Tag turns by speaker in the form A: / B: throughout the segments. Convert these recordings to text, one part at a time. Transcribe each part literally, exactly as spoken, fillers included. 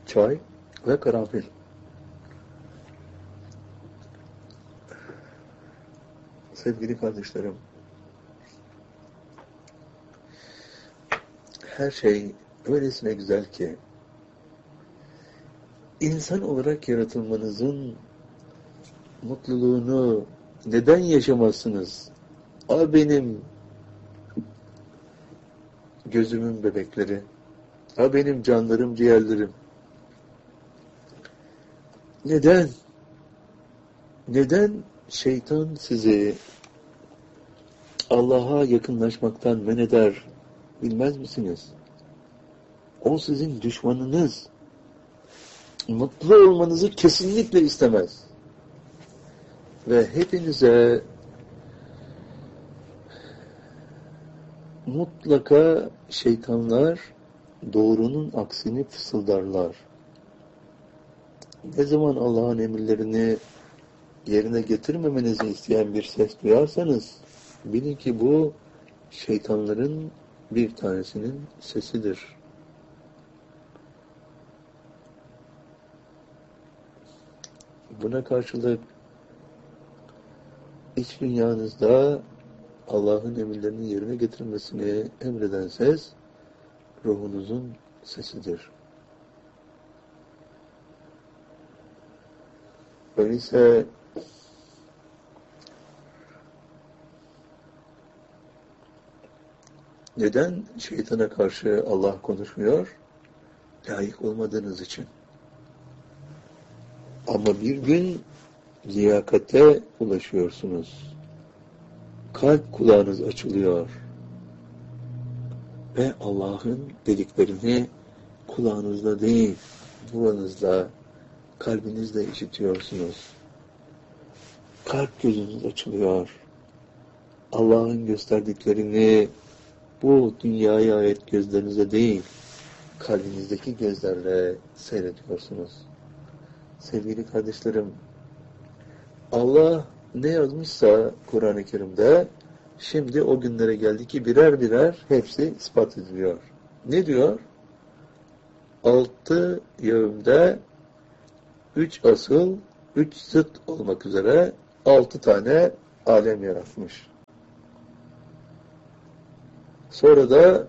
A: çay ve karanfil. Sevgili kardeşlerim, her şey öylesine güzel ki, insan olarak yaratılmanızın mutluluğunu neden yaşamazsınız? A benim gözümün bebekleri, a benim canlarım, ciğerlerim. Neden? Neden şeytan sizi Allah'a yakınlaşmaktan men eder, bilmez misiniz? O sizin düşmanınız. Mutlu olmanızı kesinlikle istemez. Ve hepinize mutlaka şeytanlar doğrunun aksini fısıldarlar. Ne zaman Allah'ın emirlerini yerine getirmemenizi isteyen bir ses duyarsanız, bilin ki bu şeytanların bir tanesinin sesidir. Buna karşılık iç dünyanızda Allah'ın emirlerini yerine getirmesini emreden ses, ruhunuzun sesidir. Öyleyse neden şeytana karşı Allah konuşmuyor? Layık olmadığınız için. Ama bir gün liyakate ulaşıyorsunuz. Kalp kulağınız açılıyor. Ve Allah'ın dediklerini kulağınızla değil, buranızla, kalbinizle işitiyorsunuz. Kalp gözünüz açılıyor. Allah'ın gösterdiklerini bu dünyaya ait gözlerinize değil, kalbinizdeki gözlerle seyrediyorsunuz. Sevgili kardeşlerim, Allah ne yazmışsa Kur'an-ı Kerim'de, şimdi o günlere geldi ki birer birer hepsi ispat ediliyor. Ne diyor? Altı yevmde üç asıl, üç zıt olmak üzere altı tane alem yaratmış. Sonra da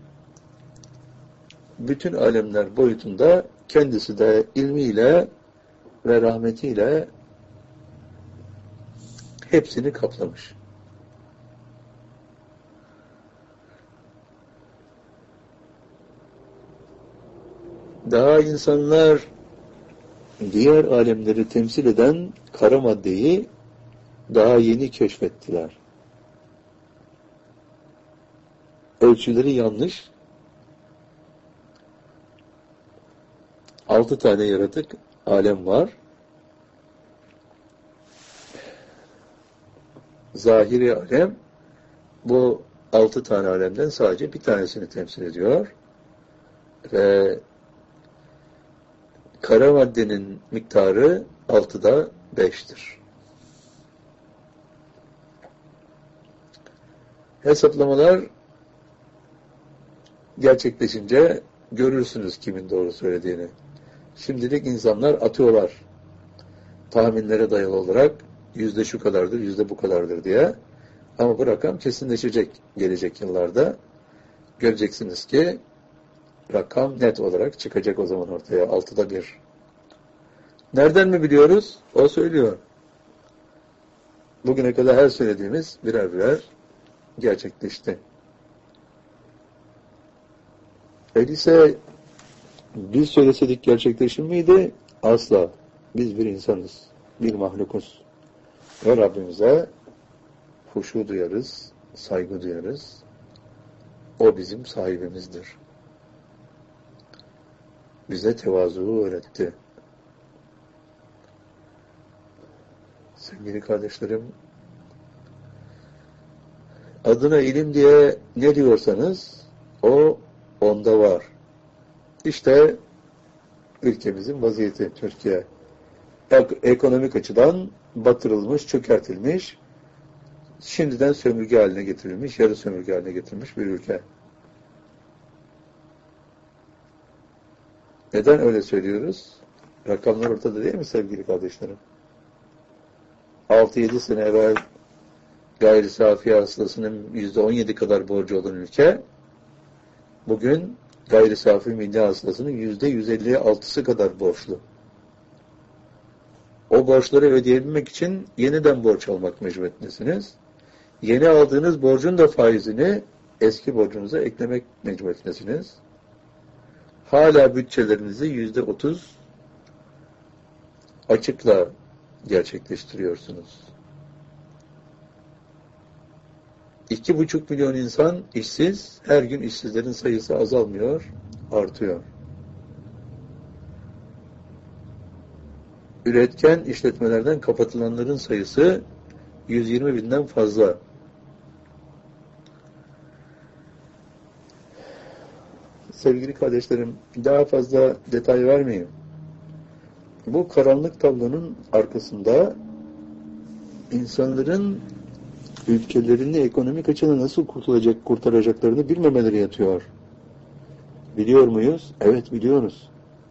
A: bütün alemler boyutunda kendisi de ilmiyle ve rahmetiyle hepsini kaplamış. Daha insanlar diğer alemleri temsil eden kara maddeyi daha yeni keşfettiler. Ölçüleri yanlış. Altı tane yaratık alem var. Zahiri alem bu altı tane alemden sadece bir tanesini temsil ediyor. Ve kara maddenin miktarı altıda beştir. Hesaplamalar gerçekleşince görürsünüz kimin doğru söylediğini. Şimdilik insanlar atıyorlar. Tahminlere dayalı olarak yüzde şu kadardır, yüzde bu kadardır diye. Ama bu rakam kesinleşecek gelecek yıllarda. Göreceksiniz ki rakam net olarak çıkacak o zaman ortaya. Altıda bir. Nereden mi biliyoruz? O söylüyor. Bugüne kadar her söylediğimiz birer birer gerçekleşti. Öyleyse biz söyleseydik gerçekleşir miydi? Asla. Biz bir insanız. Bir mahlukuz. Ve Rabbimize huşu duyarız, saygı duyarız. O bizim sahibimizdir. Bize tevazuyu öğretti. Sevgili kardeşlerim, adına ilim diye ne diyorsanız o onda var. İşte ülkemizin vaziyeti Türkiye. Ek- ekonomik açıdan batırılmış, çökertilmiş, şimdiden sömürge haline getirilmiş, yarı sömürge haline getirilmiş bir ülke. Neden öyle söylüyoruz? Rakamlar ortada değil mi sevgili kardeşlerim? altı yedi sene evvel gayri safi hasılasının yüzde on yedi kadar borcu olan ülke, bugün gayri safi milli hasılasının yüzde yüz elli altısı kadar borçlu. O borçları ödeyebilmek için yeniden borç almak mecburiyetindesiniz. Yeni aldığınız borcun da faizini eski borcunuza eklemek mecburiyetindesiniz. Hala bütçelerinizi yüzde otuz açıkla gerçekleştiriyorsunuz. İki buçuk milyon insan işsiz, her gün işsizlerin sayısı azalmıyor, artıyor. Üretken işletmelerden kapatılanların sayısı yüz yirmi binden fazla. Sevgili kardeşlerim, daha fazla detay vermeyeyim. Bu karanlık tablonun arkasında insanların ülkelerini ekonomik açıdan nasıl kurtulacak, kurtaracaklarını bilmemeleri yatıyor. Biliyor muyuz? Evet, biliyoruz.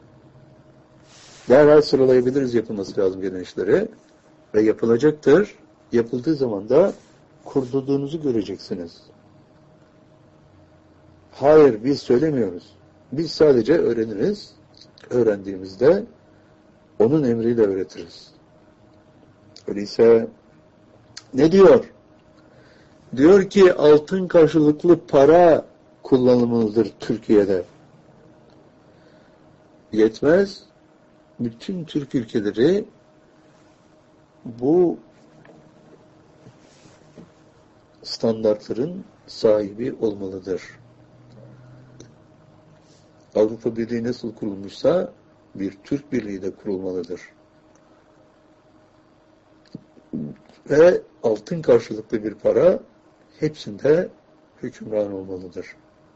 A: Derhal sıralayabiliriz yapılması lazım gelen işleri ve yapılacaktır. Yapıldığı zaman da kurtulduğunuzu göreceksiniz. Hayır, biz söylemiyoruz. Biz sadece öğreniriz. Öğrendiğimizde onun emriyle öğretiriz. Öyleyse ne diyor? Diyor ki altın karşılıklı para kullanılmalıdır Türkiye'de. Yetmez. Bütün Türk ülkeleri bu standartların sahibi olmalıdır. Avrupa Birliği nasıl kurulmuşsa bir Türk Birliği de kurulmalıdır. Ve altın karşılıklı bir para hepsinde hükümran olmalıdır.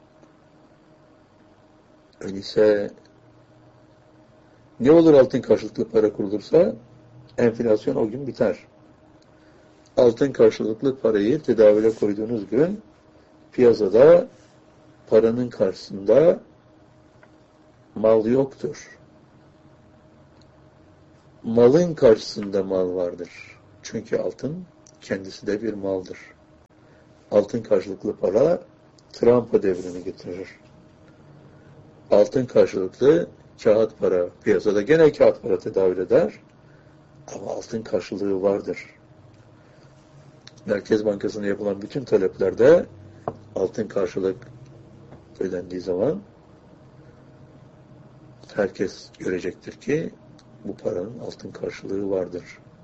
A: Öyleyse ne olur altın karşılıklı para kurulursa? Enflasyon o gün biter. Altın karşılıklı parayı tedavüle koyduğunuz gün piyasada paranın karşısında mal yoktur. Malın karşısında mal vardır. Çünkü altın kendisi de bir maldır. Altın karşılıklı para Trump devrini getirir. Altın karşılıklı kağıt para piyasada gene kağıt para tedavül eder ama altın karşılığı vardır. Merkez Bankası'na yapılan bütün taleplerde altın karşılık ödendiği zaman herkes görecektir ki bu paranın altın karşılığı vardır.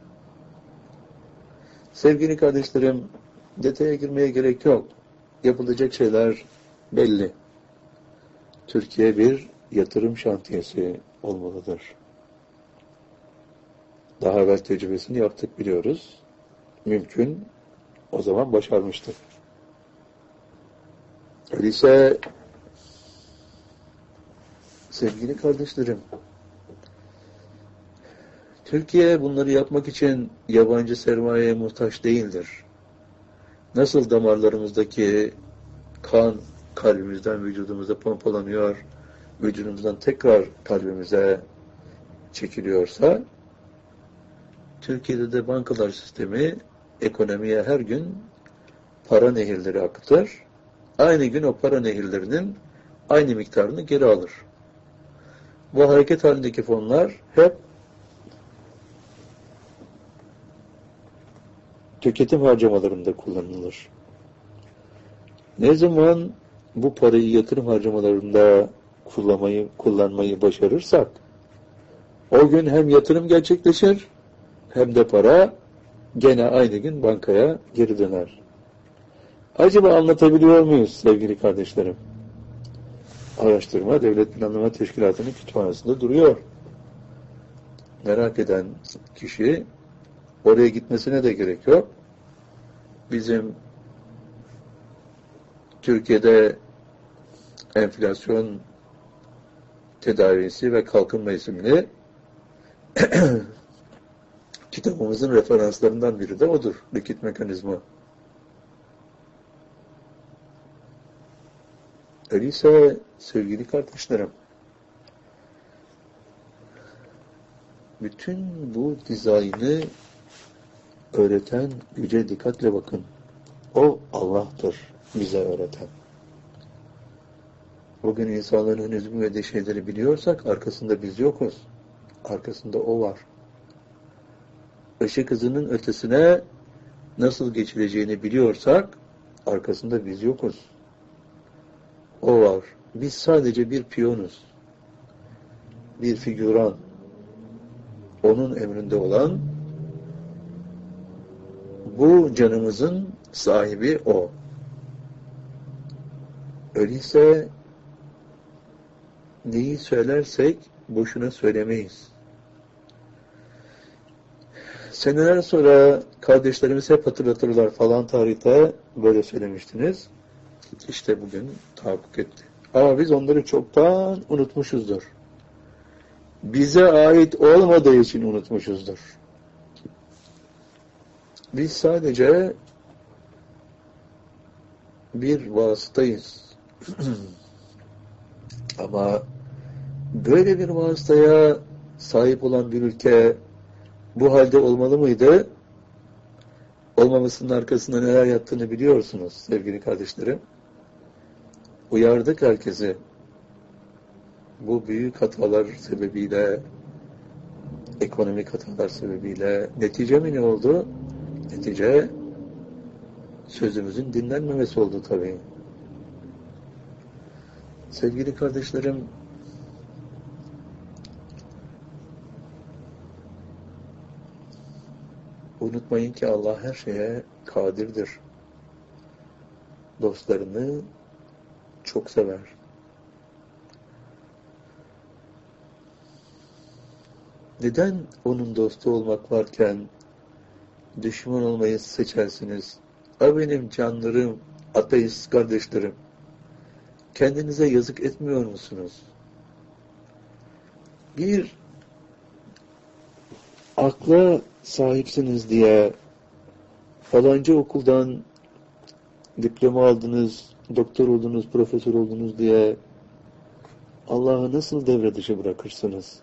A: Sevgili kardeşlerim, detaya girmeye gerek yok. Yapılacak şeyler belli. Türkiye bir yatırım şantiyesi olmalıdır. Daha evvel tecrübesini yaptık, biliyoruz. Mümkün, o zaman başarmıştık. Öyleyse sevgili kardeşlerim, Türkiye bunları yapmak için yabancı sermayeye muhtaç değildir. Nasıl damarlarımızdaki kan kalbimizden vücudumuza pompalanıyor, vücudumuzdan tekrar kalbimize çekiliyorsa, Türkiye'de de bankalar sistemi ekonomiye her gün para nehirleri akıtır. Aynı gün o para nehirlerinin aynı miktarını geri alır. Bu hareket halindeki fonlar hep tüketim harcamalarında kullanılır. Ne zaman bu parayı yatırım harcamalarında kullanmayı, kullanmayı başarırsak, o gün hem yatırım gerçekleşir, hem de para gene aynı gün bankaya geri döner. Acaba anlatabiliyor muyuz sevgili kardeşlerim? Araştırma Devlet Planlama Teşkilatı'nın kütüphanesinde duruyor. Merak eden kişi oraya gitmesine de gerek yok. Bizim Türkiye'de enflasyon tedavisi ve kalkınma isimli kitabımızın referanslarından biri de odur. Likit mekanizma. Öyleyse sevgili kardeşlerim, Bütün bu dizaynı öğreten güce dikkatle bakın. O Allah'tır bize öğreten. Bugün insanların henüz bilmediği şeyleri biliyorsak arkasında biz yokuz. Arkasında o var. Işık hızının ötesine nasıl geçileceğini biliyorsak arkasında biz yokuz. O var. Biz sadece bir piyonuz. Bir figüran. Onun emrinde olan, bu canımızın sahibi o. Öyleyse neyi söylersek boşuna söylemeyiz. Seneler sonra kardeşlerimiz hep hatırlatırlar, falan tarihte böyle söylemiştiniz. İşte bugün tahakkuk etti. Ama biz onları çoktan unutmuşuzdur. Bize ait olmadığı için unutmuşuzdur. Biz sadece bir vasıtayız. Ama böyle bir vasıtaya sahip olan bir ülke bu halde olmalı mıydı? Olmamasının arkasında neler yattığını biliyorsunuz sevgili kardeşlerim. Uyardık herkesi. Bu büyük hatalar sebebiyle, ekonomik hatalar sebebiyle netice mi ne oldu? Netice sözümüzün dinlenmemesi oldu tabii. Sevgili kardeşlerim, unutmayın ki Allah her şeye kadirdir. Dostlarını çok sever. Neden onun dostu olmak varken düşman olmayı seçersiniz? A benim canlarım, ateist kardeşlerim. Kendinize yazık etmiyor musunuz? Bir akla sahipsiniz diye falanca okuldan diploma aldınız, doktor oldunuz, profesör oldunuz diye Allah'ı nasıl devre dışı bırakırsınız?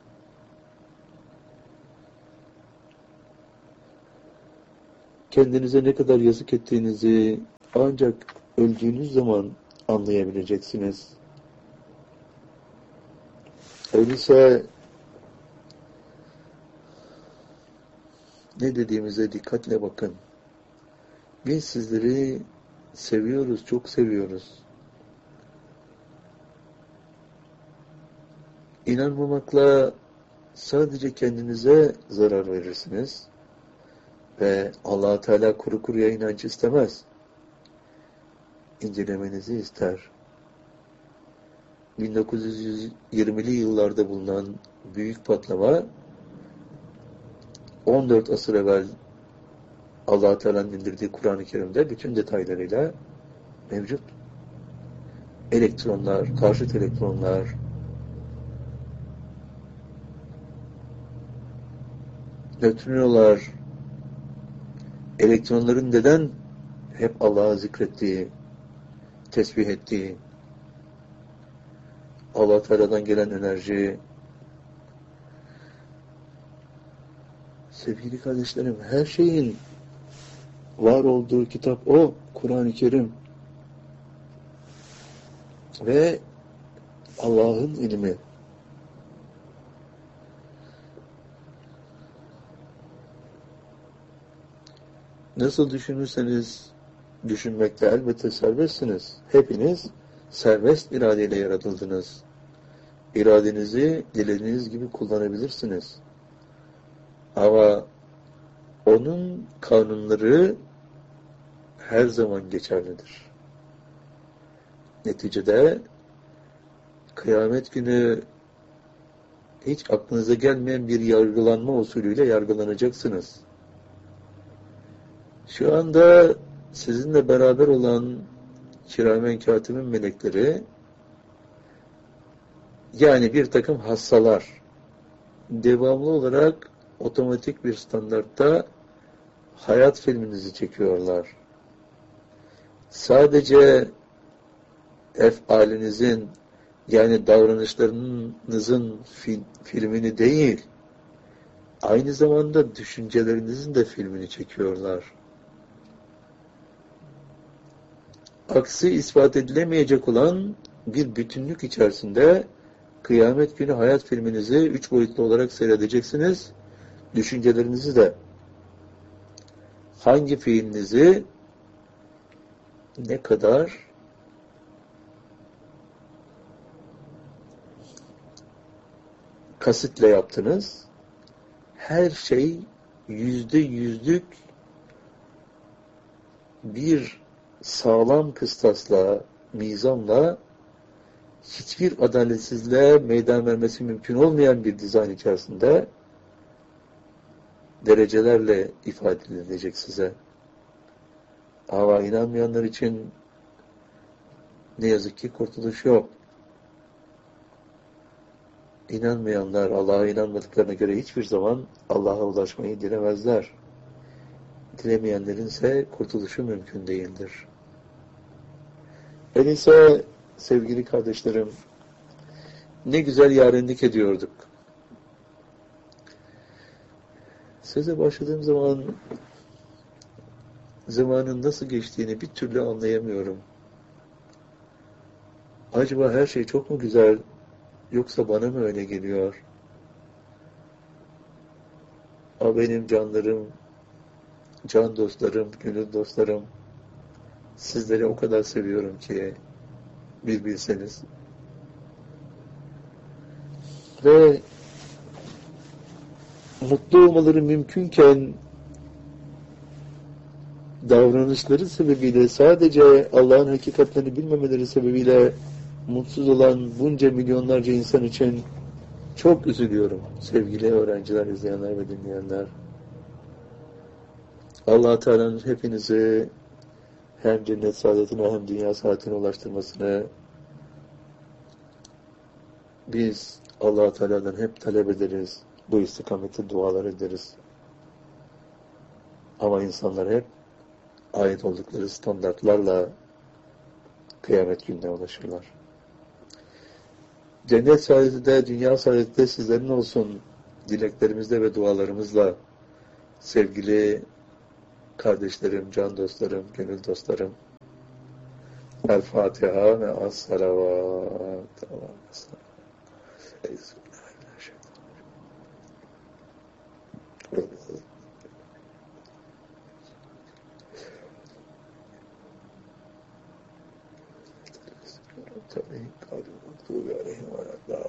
A: Kendinize ne kadar yazık ettiğinizi ancak öldüğünüz zaman anlayabileceksiniz. Öyleyse ne dediğimize dikkatle bakın. Biz sizleri seviyoruz, çok seviyoruz. İnanmamakla sadece kendinize zarar verirsiniz. Ve Allah Teala kuru kuruya inanç istemez. İncelemenizi ister. bin dokuz yüz yirmili yıllarda bulunan büyük patlama on dört asır evvel Allah Teala'nın indirdiği Kur'an-ı Kerim'de bütün detaylarıyla mevcut. Elektronlar, karşıt elektronlar, nötrinolar, elektronların neden hep Allah'ı zikrettiği, tesbih ettiği, Allah Teala'dan gelen enerji. Sevgili kardeşlerim, her şeyin var olduğu kitap o, Kur'an-ı Kerim. Ve Allah'ın ilmi. Nasıl düşünürseniz düşünmekte elbette serbestsiniz. Hepiniz serbest iradeyle yaratıldınız. İradenizi dilediğiniz gibi kullanabilirsiniz. Ama onun kanunları her zaman geçerlidir. Neticede kıyamet günü hiç aklınıza gelmeyen bir yargılanma usulüyle yargılanacaksınız. Şu anda sizinle beraber olan kiramen katibin melekleri, yani bir takım hassalar, devamlı olarak otomatik bir standartta hayat filminizi çekiyorlar. Sadece efalinizin, yani davranışlarınızın fil, filmini değil, aynı zamanda düşüncelerinizin de filmini çekiyorlar. Aksi ispat edilemeyecek olan bir bütünlük içerisinde kıyamet günü hayat filminizi üç boyutlu olarak seyredeceksiniz. Düşüncelerinizi de, hangi fiilinizi ne kadar kasitle yaptınız, her şey yüzde yüzlük bir sağlam kıstasla, mizanla, hiçbir adaletsizliğe meydan vermesi mümkün olmayan bir dizayn içerisinde derecelerle ifade edilecek size. Ama inanmayanlar için ne yazık ki kurtuluş yok. İnanmayanlar, Allah'a inanmadıklarına göre hiçbir zaman Allah'a ulaşmayı dilemezler. Dilemeyenlerin ise kurtuluşu mümkün değildir. Öyleyse sevgili kardeşlerim, ne güzel yarenlik ediyorduk. Söze başladığım zaman zamanın nasıl geçtiğini bir türlü anlayamıyorum. Acaba her şey çok mu güzel, yoksa bana mı öyle geliyor? A benim canlarım, can dostlarım, gönül dostlarım, sizleri o kadar seviyorum ki bir bilseniz. Ve mutlu olmaları mümkünken davranışları sebebiyle, sadece Allah'ın hakikatlerini bilmemeleri sebebiyle mutsuz olan bunca milyonlarca insan için çok üzülüyorum. Sevgili öğrenciler, izleyenler ve dinleyenler. Allah Teala'nın hepinizi hem cennet saadetine hem dünya saadetine ulaştırmasını biz Allah Teala'dan hep talep ederiz. Bu istikamette dualar ederiz. Ama insanlar hep ait oldukları standartlarla kıyamet gününe ulaşırlar. Cennet saadeti de, dünya saadeti de sizlerin olsun dileklerimizle ve dualarımızla sevgili kardeşlerim, can dostlarım, gönül dostlarım. El Fatiha ve as-salavat.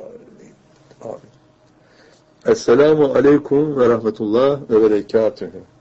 A: Esselamu aleyküm ve rahmetullah ve berekatühü.